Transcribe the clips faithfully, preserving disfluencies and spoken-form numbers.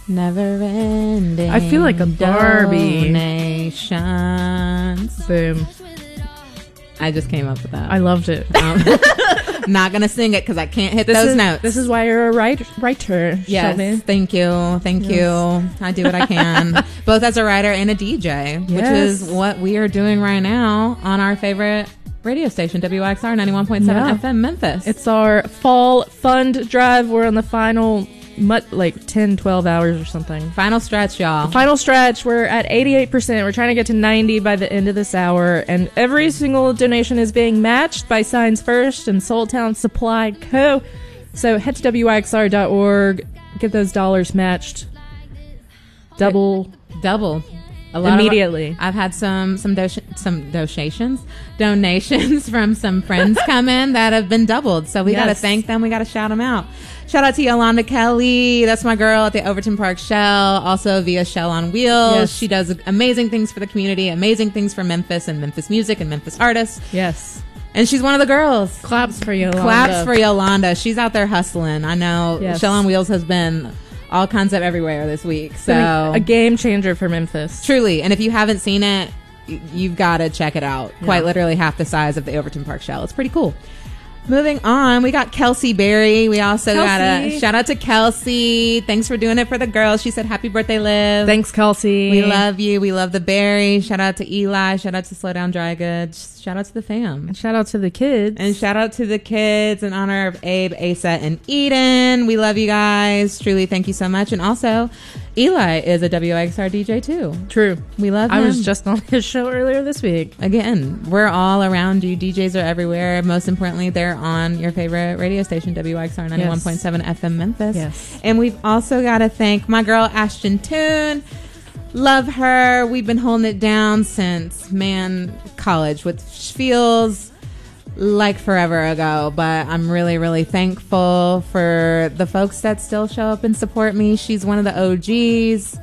Never ending. I feel like a Barbie. Donations. Boom. I just came up with that. I loved it. Um, not gonna sing it because I can't hit this those is, notes. This is why you're a write, writer. Yes, Shelby. thank you, thank Yes. you. I do what I can, both as a writer and a D J, which Yes. is what we are doing right now on our favorite radio station, W X R ninety-one point seven Yeah. F M Memphis. It's our fall fund drive. We're on the final, mut, like ten, twelve hours or something. Final stretch, y'all. Final stretch. We're at eighty-eight percent. We're trying to get to ninety by the end of this hour. And every single donation is being matched by Signs First and Soul Town Supply Co. So head to W X R dot org. Get those dollars matched. Double. Double. A lot Immediately. Of, I've had some some do- some donations donations from some friends come in that have been doubled. So we Yes. got to thank them. We got to shout them out. Shout out to Yolanda Kelly. That's my girl at the Overton Park Shell. Also via Shell on Wheels. Yes. She does amazing things for the community, amazing things for Memphis and Memphis music and Memphis artists. Yes. And she's one of the girls. Claps for Yolanda. Claps for Yolanda. She's out there hustling. I know Yes. Shell on Wheels has been all kinds of everywhere this week. So a game changer for Memphis. truly, and if you haven't seen it, y- you've got to check it out. Yeah. Quite literally half the size of the Overton Park Shell. It's pretty cool. Moving on, we got Kelsey Berry. We also got a Kelsey. shout out to Kelsey. Thanks for doing it for the girls. She said, happy birthday, Liv. Thanks, Kelsey. We love you. We love the Berry. Shout out to Eli. Shout out to Slow Down Dry Goods. Shout out to the fam. And shout out to the kids. And shout out to the kids in honor of Abe, Asa, and Eden. We love you guys. Truly, thank you so much. And also, Eli is a W X R D J too. True. We love him. I was just on his show earlier this week. Again, we're all around you. D Js are everywhere. Most importantly, they're on your favorite radio station, W X R ninety-one point seven F M Memphis. Yes. And we've also got to thank my girl, Ashton Toon. Love her. We've been holding it down since, man, college, which feels like forever ago. But I'm really, really thankful for the folks that still show up and support me. She's one of the O Gs.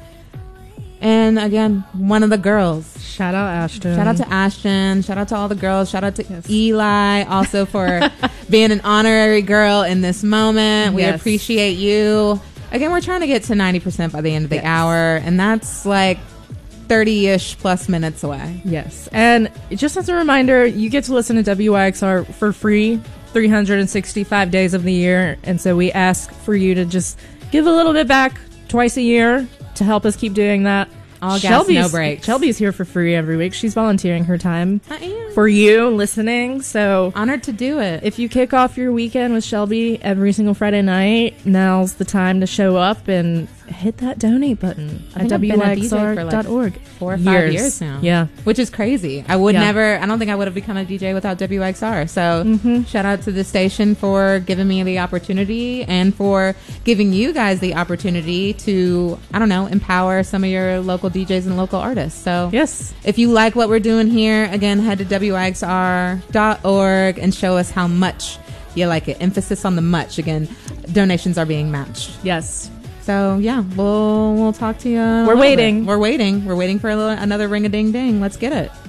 And again, one of the girls. Shout out Ashton. Shout out to Ashton. Shout out to all the girls. Shout out to Yes. Eli also for being an honorary girl in this moment. We Yes. appreciate you. Again, we're trying to get to ninety percent by the end of the Yes. hour, and that's like thirty-ish plus minutes away. Yes. And just as a reminder, you get to listen to W I X R for free three hundred sixty-five days of the year. And so we ask for you to just give a little bit back twice a year to help us keep doing that. All gas, no breaks. Shelby's here for free every week. She's volunteering her time I am. for you listening. So Honored to do it. if you kick off your weekend with Shelby every single Friday night, now's the time to show up and hit that donate button I at think I've been W a I D J X R for dot org. like four or five years now. Yeah. Which is crazy. I would Yeah. never, I don't think I would have become a D J without W X R. So Mhm. shout out to the station for giving me the opportunity and for giving you guys the opportunity to, I don't know, empower some of your local D Js and local artists. So Yes. if you like what we're doing here, again, head to W I X R dot org and show us how much you like it. Emphasis on the much. Again, donations are being matched. Yes. So yeah, we'll we'll talk to you. We're waiting. We're waiting. We're waiting for a little, another ring a ding ding. Let's get it.